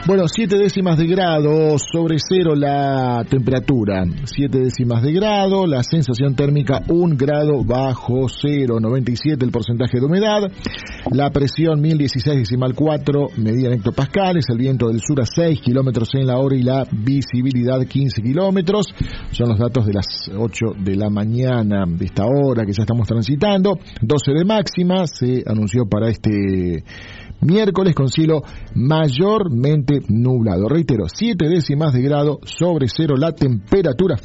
Bueno, 7 décimas de grado sobre cero la temperatura, 7 décimas de grado, la sensación térmica 1 grado bajo cero, 97 el porcentaje de humedad, la presión 1016,4 medida en hectopascales, el viento del sur a 6 kilómetros en la hora y la visibilidad 15 kilómetros. Son los datos de las 8 de la mañana de esta hora que ya estamos transitando. 12 de máxima se anunció para este miércoles con cielo mayormente nublado. Reitero, 7 décimas de grado sobre cero la temperatura.